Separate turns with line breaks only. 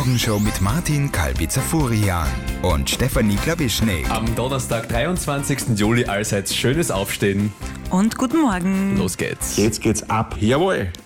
Show mit Martin Kalbitzer-Furian und Stefanie Klawischnik.
Am Donnerstag, 23. Juli, allseits schönes Aufstehen.
Und guten Morgen.
Los geht's.
Jetzt geht's ab.
Jawohl.